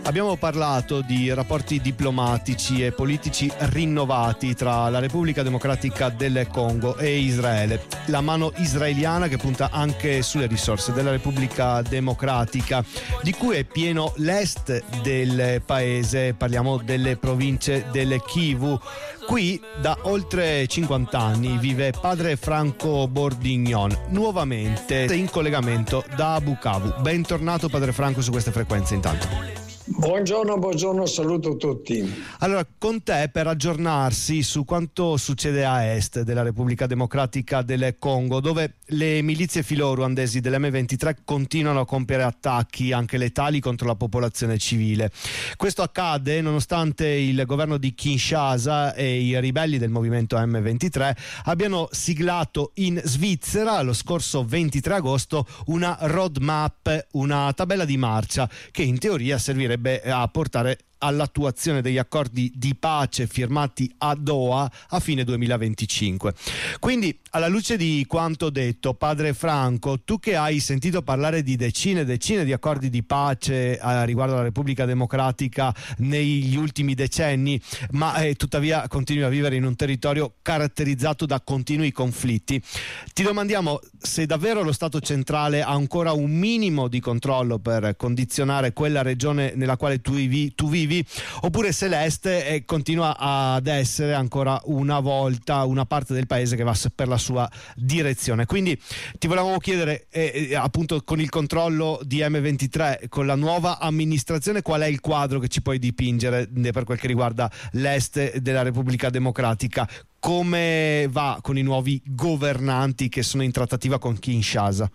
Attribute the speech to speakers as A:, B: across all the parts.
A: Abbiamo parlato di rapporti diplomatici e politici rinnovati tra la Repubblica Democratica del Congo e Israele. La mano israeliana che punta anche sulle risorse della Repubblica Democratica, di cui è pieno l'est del paese. Parliamo delle province del Kivu. Qui da oltre 50 anni vive padre Franco Bordignon, nuovamente in collegamento da Bukavu. Bentornato padre Franco su queste frequenze intanto.
B: Buongiorno, saluto tutti.
A: Allora, con te per aggiornarsi su quanto succede a est della Repubblica Democratica del Congo, dove le milizie filo-ruandesi dell'M23 continuano a compiere attacchi anche letali contro la popolazione civile. Questo accade nonostante il governo di Kinshasa e i ribelli del movimento M23 abbiano siglato in Svizzera lo scorso 23 agosto una roadmap, una tabella di marcia che in teoria servirebbe a portare all'attuazione degli accordi di pace firmati a Doha a fine 2025. Quindi, alla luce di quanto detto, padre Franco, tu che hai sentito parlare di decine di accordi di pace riguardo alla Repubblica Democratica negli ultimi decenni, ma tuttavia continui a vivere in un territorio caratterizzato da continui conflitti, ti domandiamo se davvero lo Stato centrale ha ancora un minimo di controllo per condizionare quella regione nella quale tu vivi, oppure se l'Est continua ad essere ancora una volta una parte del paese che va per la sua direzione. Quindi ti volevamo chiedere, appunto, con il controllo di M23, con la nuova amministrazione, qual è il quadro che ci puoi dipingere per quel che riguarda l'Est della Repubblica Democratica? Come va con i nuovi governanti che sono in trattativa con Kinshasa?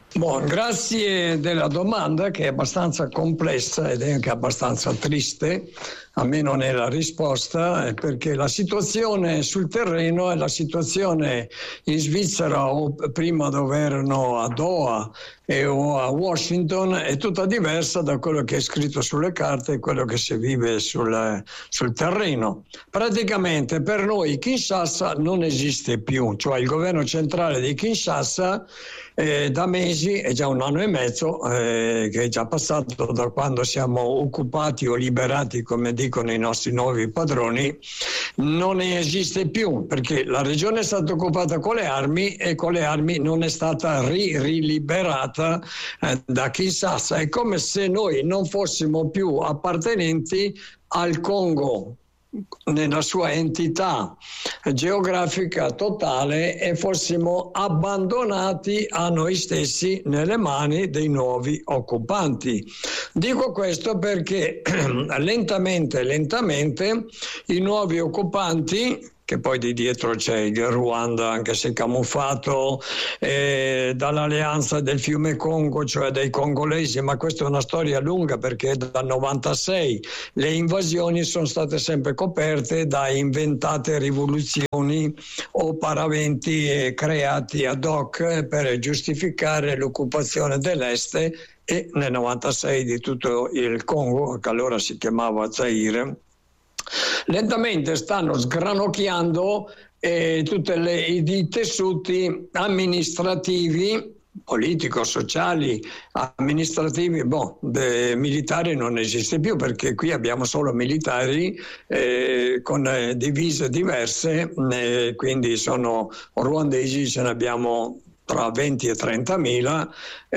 B: Grazie della domanda, che è abbastanza complessa ed è anche abbastanza triste, almeno nella risposta, perché la situazione sul terreno e la situazione in Svizzera o prima dove erano a Doha o a Washington è tutta diversa da quello che è scritto sulle carte e quello che si vive sul terreno. Praticamente per noi Kinshasa non esiste più, cioè il governo centrale di Kinshasa da mesi, è già un anno e mezzo che è già passato da quando siamo occupati o liberati, come dicono i nostri nuovi padroni, non esiste più, perché la regione è stata occupata con le armi e con le armi non è stata riliberata da Kinshasa. È come se noi non fossimo più appartenenti al Congo nella sua entità geografica totale e fossimo abbandonati a noi stessi nelle mani dei nuovi occupanti. Dico questo perché lentamente i nuovi occupanti, che poi di dietro c'è il Ruanda, anche se camuffato dall'alleanza del fiume Congo, cioè dei congolesi, ma questa è una storia lunga perché dal 96 le invasioni sono state sempre coperte da inventate rivoluzioni o paraventi creati ad hoc per giustificare l'occupazione dell'est e nel 96 di tutto il Congo, che allora si chiamava Zaire. Lentamente stanno sgranocchiando tutti i tessuti amministrativi, politico-sociali, amministrativi, militari non esiste più, perché qui abbiamo solo militari con divise diverse, quindi sono ruandesi, ce ne abbiamo tra 20 e 30.000,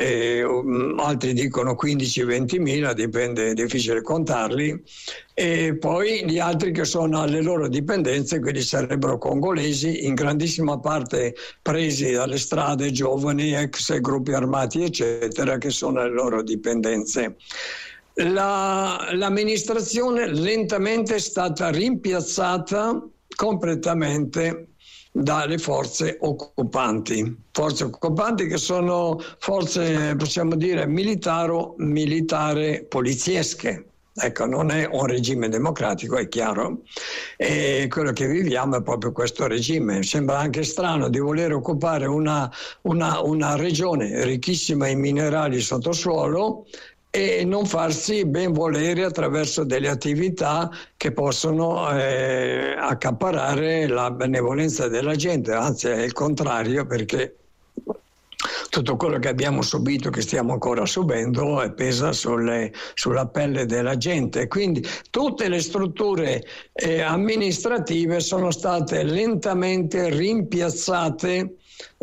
B: altri dicono 15-20.000, dipende, è difficile contarli, e poi gli altri che sono alle loro dipendenze, quelli sarebbero congolesi, in grandissima parte presi dalle strade, giovani, ex gruppi armati, eccetera, che sono alle loro dipendenze. L'amministrazione lentamente è stata rimpiazzata completamente dalle forze occupanti che sono forze, possiamo dire, militare poliziesche. Ecco, non è un regime democratico, è chiaro, e quello che viviamo è proprio questo regime. Sembra anche strano di voler occupare una regione ricchissima in minerali sottosuolo e non farsi ben volere attraverso delle attività che possono accaparrare la benevolenza della gente, anzi è il contrario, perché tutto quello che abbiamo subito, che stiamo ancora subendo, pesa sulla pelle della gente. Quindi tutte le strutture amministrative sono state lentamente rimpiazzate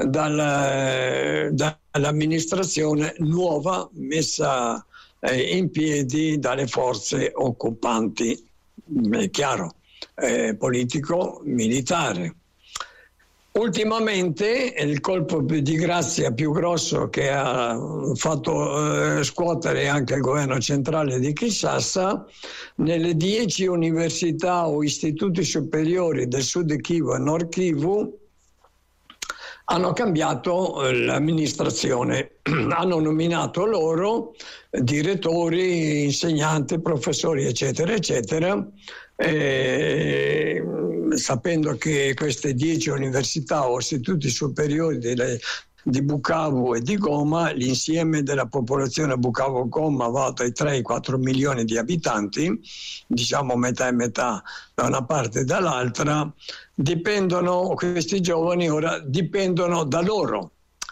B: dall'amministrazione nuova messa in piedi dalle forze occupanti, è chiaro, politico-militare. Ultimamente il colpo di grazia più grosso che ha fatto scuotere anche il governo centrale di Kinshasa, nelle 10 università o istituti superiori del Sud Kivu e Nord Kivu hanno cambiato l'amministrazione, hanno nominato loro direttori, insegnanti, professori, eccetera, eccetera, sapendo che queste 10 università o istituti superiori di Bukavu e di Goma, l'insieme della popolazione Bukavu-Goma va dai 3 ai 4 milioni di abitanti, diciamo metà e metà da una parte e dall'altra, questi giovani ora dipendono da loro.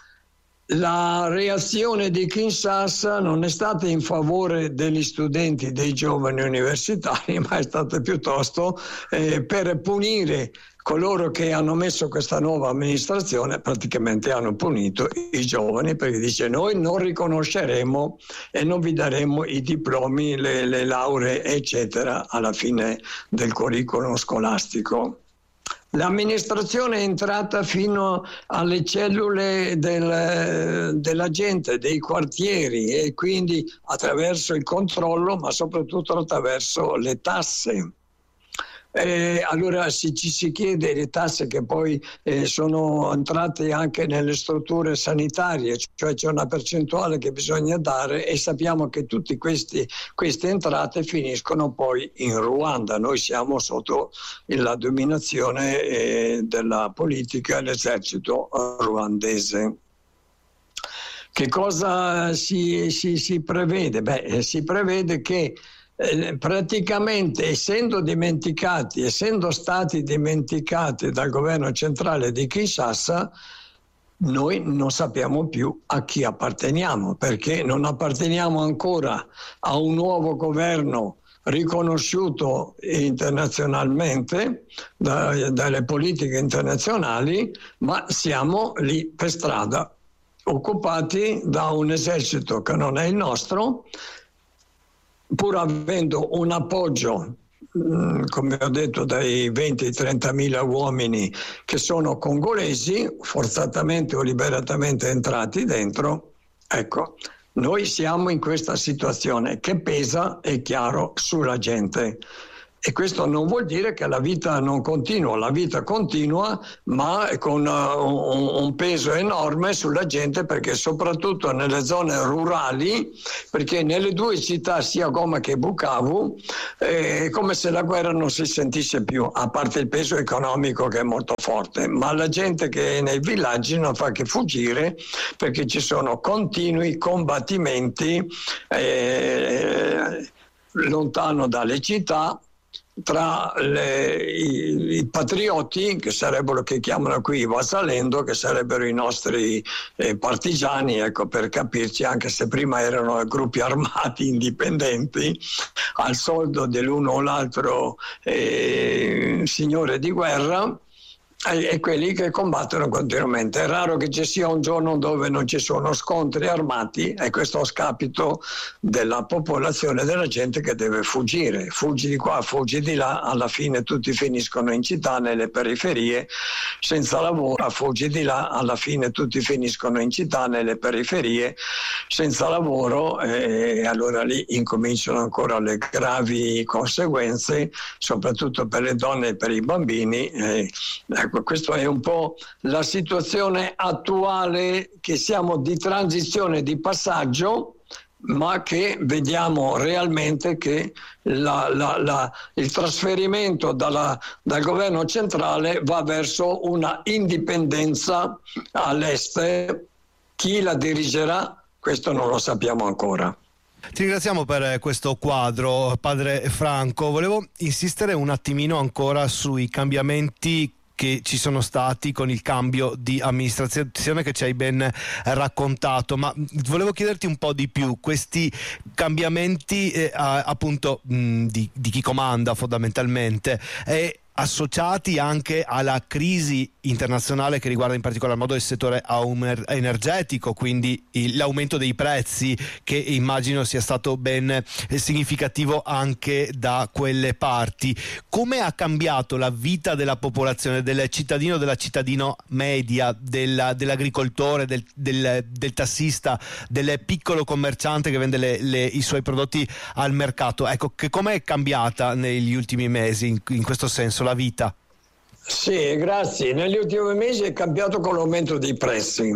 B: La reazione di Kinshasa non è stata in favore degli studenti, dei giovani universitari, ma è stata piuttosto per punire coloro che hanno messo questa nuova amministrazione. Praticamente hanno punito i giovani, perché dice: noi non riconosceremo e non vi daremo i diplomi, le lauree, eccetera, alla fine del curriculum scolastico. L'amministrazione è entrata fino alle cellule della gente, dei quartieri, e quindi attraverso il controllo, ma soprattutto attraverso le tasse. Allora ci si chiede, le tasse che poi sono entrate anche nelle strutture sanitarie, cioè c'è una percentuale che bisogna dare, e sappiamo che tutte queste entrate finiscono poi in Ruanda. Noi siamo sotto la dominazione della politica e dell'esercito ruandese. Che cosa si prevede? Si prevede che praticamente essendo stati dimenticati dal governo centrale di Kinshasa, noi non sappiamo più a chi apparteniamo, perché non apparteniamo ancora a un nuovo governo riconosciuto internazionalmente dalle politiche internazionali, ma siamo lì per strada, occupati da un esercito che non è il nostro, pur avendo un appoggio, come ho detto, dai 20 ai 30 mila uomini che sono congolesi, forzatamente o liberatamente entrati dentro. Ecco, noi siamo in questa situazione che pesa, è chiaro, sulla gente. E questo non vuol dire che la vita non continua, la vita continua, ma con un peso enorme sulla gente, perché soprattutto nelle zone rurali, perché nelle due città, sia Goma che Bukavu, è come se la guerra non si sentisse più, a parte il peso economico che è molto forte, ma la gente che è nei villaggi non fa che fuggire, perché ci sono continui combattimenti lontano dalle città, tra i patrioti, che sarebbero, che chiamano qui i Vasalendo, che sarebbero i nostri partigiani, ecco, per capirci, anche se prima erano gruppi armati indipendenti al soldo dell'uno o l'altro signore di guerra, e quelli che combattono continuamente. È raro che ci sia un giorno dove non ci sono scontri armati, e questo a scapito della popolazione, della gente che deve fuggire. Fuggi di qua, fuggi di là, alla fine tutti finiscono in città, nelle periferie, senza lavoro. Fuggi di là, alla fine tutti finiscono in città, nelle periferie, senza lavoro, e allora lì incominciano ancora le gravi conseguenze, soprattutto per le donne e per i bambini. Ecco, questa è un po' la situazione attuale, che siamo di transizione, di passaggio, ma che vediamo realmente che il trasferimento dal governo centrale va verso una indipendenza all'est. Chi la dirigerà? Questo non lo sappiamo ancora.
A: Ti ringraziamo per questo quadro, padre Franco. Volevo insistere un attimino ancora sui cambiamenti che ci sono stati con il cambio di amministrazione che ci hai ben raccontato, ma volevo chiederti un po' di più questi cambiamenti appunto di chi comanda fondamentalmente, associati anche alla crisi internazionale che riguarda in particolar modo il settore energetico, quindi l'aumento dei prezzi che immagino sia stato ben significativo anche da quelle parti. Come ha cambiato la vita della popolazione, del cittadino, della cittadino media, dell'agricoltore, del tassista, del piccolo commerciante che vende i suoi prodotti al mercato? Ecco, come è cambiata negli ultimi mesi in questo senso la vita?
B: Sì, grazie. Negli ultimi mesi è cambiato con l'aumento dei prezzi.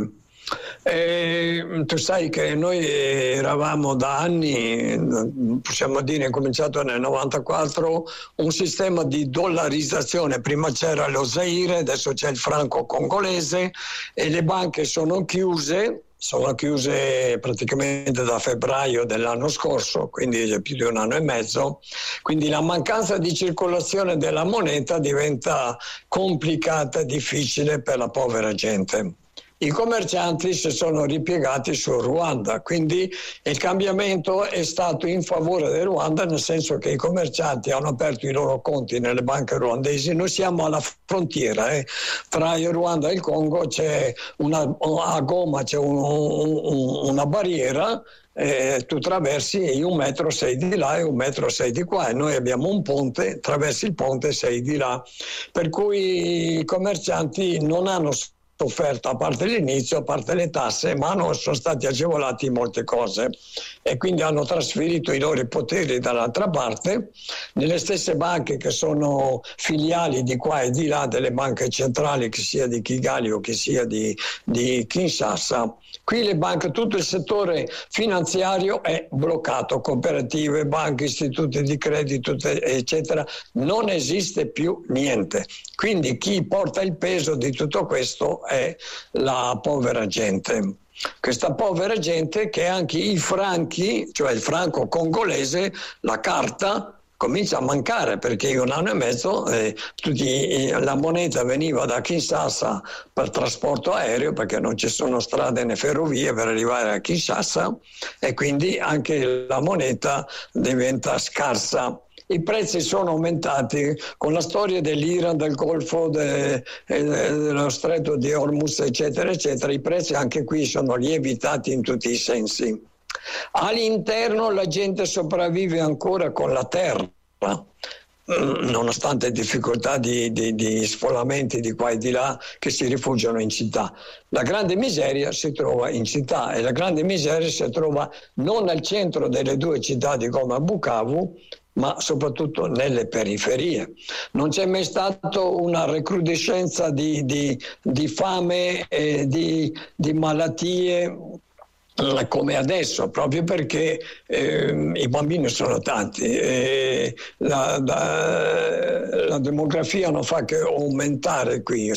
B: Tu sai che noi eravamo da anni, possiamo dire, è cominciato nel 94, un sistema di dollarizzazione. Prima c'era lo Zaire, adesso c'è il franco congolese e le banche sono chiuse praticamente da febbraio dell'anno scorso, quindi è più di un anno e mezzo, quindi la mancanza di circolazione della moneta diventa complicata e difficile per la povera gente. I commercianti si sono ripiegati sul Ruanda, quindi il cambiamento è stato in favore del Ruanda, nel senso che i commercianti hanno aperto i loro conti nelle banche ruandesi. Noi siamo alla frontiera, tra il Ruanda e il Congo c'è a Goma c'è una barriera. Tu attraversi e 1,6 metri di là e 1,6 metri di qua, e noi abbiamo un ponte, attraversi il ponte e sei di là, per cui i commercianti non hanno sofferto, a parte l'inizio, a parte le tasse, ma sono stati agevolati in molte cose e quindi hanno trasferito i loro poteri dall'altra parte nelle stesse banche che sono filiali di qua e di là delle banche centrali, che sia di Kigali o che sia di Kinshasa. Qui le banche, tutto il settore finanziario è bloccato, cooperative, banche, istituti di credito, eccetera, non esiste più niente. Quindi chi porta il peso di tutto questo è la povera gente. Questa povera gente che anche i franchi, cioè il franco congolese, la carta, comincia a mancare, perché in un anno e mezzo la moneta veniva da Kinshasa per trasporto aereo, perché non ci sono strade né ferrovie per arrivare a Kinshasa, e quindi anche la moneta diventa scarsa. I prezzi sono aumentati con la storia dell'Iran, del Golfo, dello Stretto di Hormuz, eccetera, eccetera. I prezzi anche qui sono lievitati in tutti i sensi. All'interno la gente sopravvive ancora con la terra, nonostante difficoltà di sfollamenti di qua e di là che si rifugiano in città. La grande miseria si trova in città, e la grande miseria si trova non al centro delle due città di Goma e Bukavu, ma soprattutto nelle periferie. Non c'è mai stata una recrudescenza di fame e di malattie come adesso, proprio perché i bambini sono tanti, la demografia non fa che aumentare qui.